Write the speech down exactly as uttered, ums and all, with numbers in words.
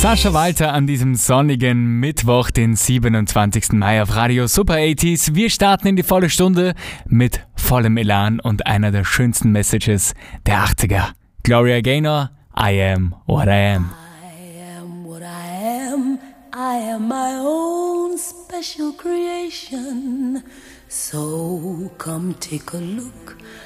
Sascha Walter an diesem sonnigen Mittwoch, den siebenundzwanzigsten Mai auf Radio Super achtziger. Wir starten in die volle Stunde mit vollem Elan und einer der schönsten Messages der achtziger. Gloria Gaynor, I am what I am. I am what I am. I am my own special creation. So come take a look